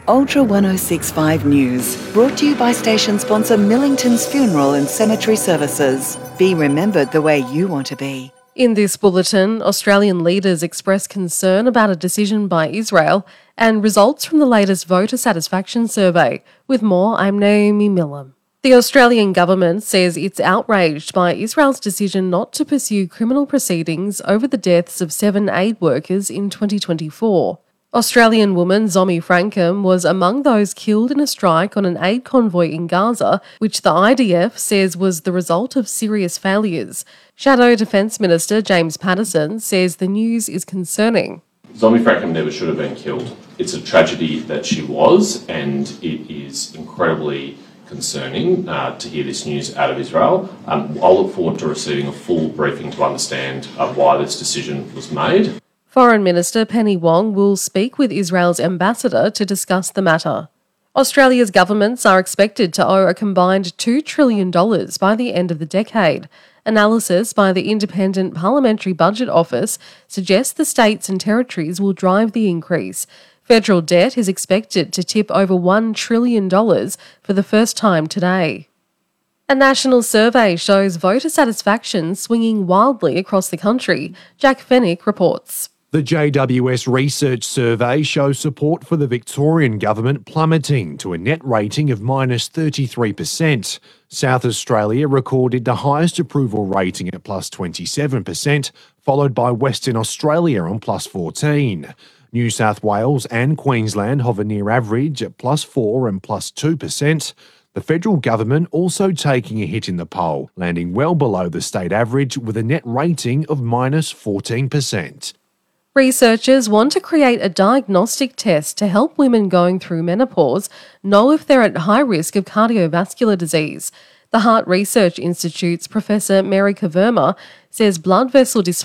Ultra 1065 News, brought to you by station sponsor Millington's Funeral and Cemetery Services. Be remembered the way you want to be. In this bulletin, Australian leaders express concern about a decision by Israel and results from the latest voter satisfaction survey. With more, I'm Naomi Millam. The Australian government says it's outraged by Israel's decision not to pursue criminal proceedings over the deaths of 7 aid workers in 2024. Australian woman Zomi Frankham was among those killed in a strike on an aid convoy in Gaza, which the IDF says was the result of serious failures. Shadow Defence Minister James Paterson says the news is concerning. Zomi Frankham never should have been killed. It's a tragedy that she was, and it is incredibly concerning to hear this news out of Israel. I'll look forward to receiving a full briefing to understand why this decision was made. Foreign Minister Penny Wong will speak with Israel's ambassador to discuss the matter. Australia's governments are expected to owe a combined $2 trillion by the end of the decade. Analysis by the Independent Parliamentary Budget Office suggests the states and territories will drive the increase. Federal debt is expected to tip over $1 trillion for the first time today. A national survey shows voter satisfaction swinging wildly across the country. Jack Fennick reports. The JWS Research Survey shows support for the Victorian government plummeting to a net rating of minus 33%. South Australia recorded the highest approval rating at plus 27%, followed by Western Australia on plus 14%. New South Wales and Queensland hover near average at plus 4% and plus 2%. The federal government also taking a hit in the poll, landing well below the state average with a net rating of minus 14%. Researchers want to create a diagnostic test to help women going through menopause know if they're at high risk of cardiovascular disease. The Heart Research Institute's Professor Mary Verma says blood vessel dysfunction